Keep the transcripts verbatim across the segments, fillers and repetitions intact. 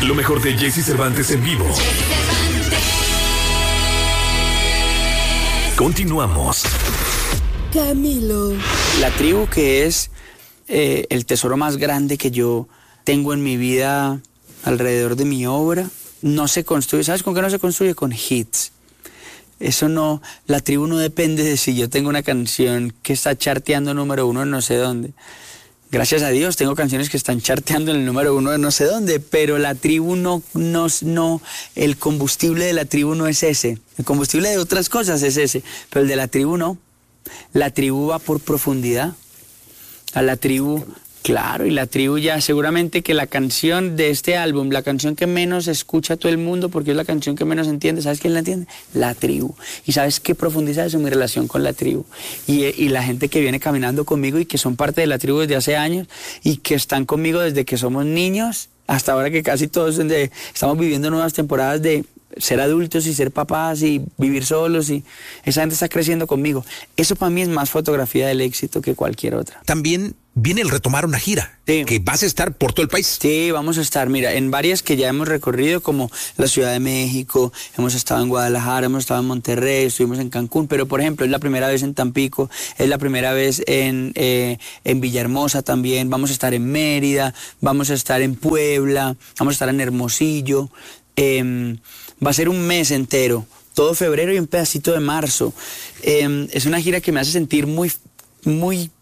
Lo mejor de Jesse Cervantes en vivo. Continuamos. Camilo. La tribu, que es eh, el tesoro más grande que yo tengo en mi vida alrededor de mi obra, no se construye. ¿Sabes con qué no se construye? Con hits. Eso no, la tribu no depende de si yo tengo una canción que está charteando número uno en no sé dónde. Gracias a Dios tengo canciones que están charteando en el número uno de no sé dónde, pero la tribu no, no, no, el combustible de la tribu no es ese. El combustible de otras cosas es ese, pero el de la tribu no. La tribu va por profundidad. A la tribu, claro, y la tribu ya, seguramente que la canción de este álbum, la canción que menos escucha todo el mundo, porque es la canción que menos entiende, ¿sabes quién la entiende? La tribu. ¿Y sabes qué profundiza eso? Mi relación con la tribu. Y, y la gente que viene caminando conmigo y que son parte de la tribu desde hace años y que están conmigo desde que somos niños, hasta ahora que casi todos de, estamos viviendo nuevas temporadas de ser adultos y ser papás y vivir solos, y esa gente está creciendo conmigo. Eso para mí es más fotografía del éxito que cualquier otra. También viene el retomar una gira, sí, que vas a estar por todo el país. Sí, vamos a estar, mira, en varias que ya hemos recorrido, como la Ciudad de México, hemos estado en Guadalajara, hemos estado en Monterrey, estuvimos en Cancún, pero por ejemplo es la primera vez en Tampico, es la primera vez en, eh, en Villahermosa también, vamos a estar en Mérida, vamos a estar en Puebla, vamos a estar en Hermosillo. Eh, va a ser un mes entero, todo febrero y un pedacito de marzo. Eh, es una gira que me hace sentir muy, muy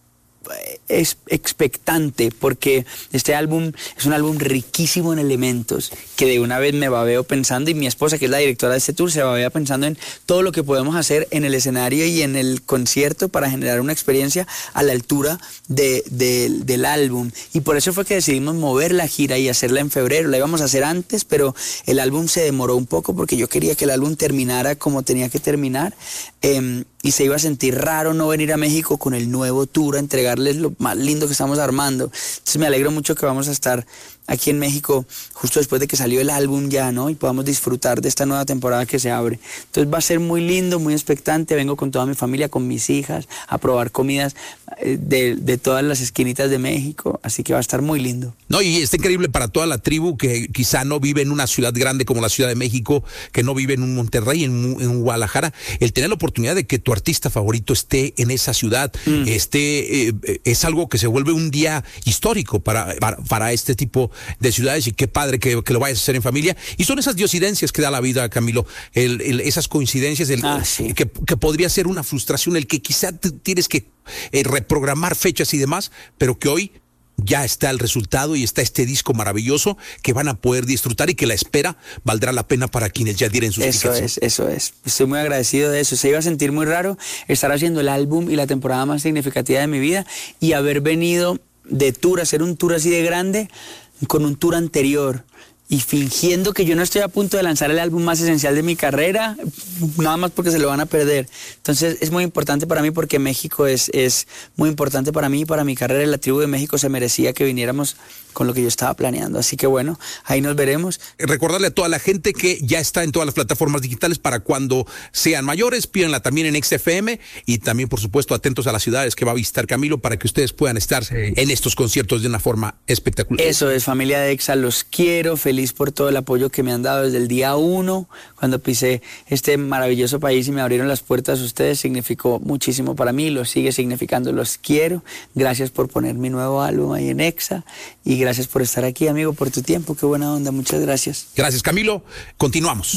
es expectante, porque este álbum es un álbum riquísimo en elementos, que de una vez me babeo pensando, y mi esposa, que es la directora de este tour, se babea pensando en todo lo que podemos hacer en el escenario y en el concierto para generar una experiencia a la altura de, de, del álbum. Y por eso fue que decidimos mover la gira y hacerla en febrero. La íbamos a hacer antes, pero el álbum se demoró un poco porque yo quería que el álbum terminara como tenía que terminar. Eh, y se iba a sentir raro no venir a México con el nuevo tour a entregarles lo más lindo que estamos armando. Entonces me alegro mucho que vamos a estar aquí en México justo después de que salió el álbum ya, ¿no? Y podamos disfrutar de esta nueva temporada que se abre. Entonces va a ser muy lindo, muy expectante. Vengo con toda mi familia, con mis hijas, a probar comidas de, de todas las esquinitas de México. Así que va a estar muy lindo. No, y está increíble para toda la tribu que quizá no vive en una ciudad grande como la Ciudad de México, que no vive en un Monterrey, en, en Guadalajara. El tener la oportunidad de que tu artista favorito esté en esa ciudad, mm. esté, eh, es algo que se vuelve un día histórico para, para, para este tipo de ciudades, y qué padre que, que lo vayas a hacer en familia. Y son esas diosidencias que da la vida, Camilo, el, el, esas coincidencias, el, ah, sí. que, que podría ser una frustración, el que quizá tienes que eh, reprogramar fechas y demás, pero que hoy ya está el resultado y está este disco maravilloso que van a poder disfrutar, y que la espera valdrá la pena para quienes ya dieron sus Eso tickets. es, eso es. Estoy muy agradecido de eso. Se iba a sentir muy raro estar haciendo el álbum y la temporada más significativa de mi vida y haber venido de tour, hacer un tour así de grande con un tour anterior, y fingiendo que yo no estoy a punto de lanzar el álbum más esencial de mi carrera, nada más porque se lo van a perder. Entonces es muy importante para mí, porque México es, es muy importante para mí y para mi carrera. La tribu de México se merecía que viniéramos con lo que yo estaba planeando. Así que bueno, ahí nos veremos. Recordarle a toda la gente que ya está en todas las plataformas digitales para cuando sean mayores. Pídanla también en X F M, y también, por supuesto, atentos a las ciudades que va a visitar Camilo para que ustedes puedan estar sí. en estos conciertos de una forma espectacular. Eso es, familia de Exa, los quiero. Feliz por todo el apoyo que me han dado desde el día uno, cuando pisé este maravilloso país y me abrieron las puertas ustedes. Significó muchísimo para mí, lo sigue significando. Los quiero. Gracias por poner mi nuevo álbum ahí en Exa, y gracias por estar aquí, amigo, por tu tiempo. Qué buena onda, muchas gracias. Gracias, Camilo. Continuamos.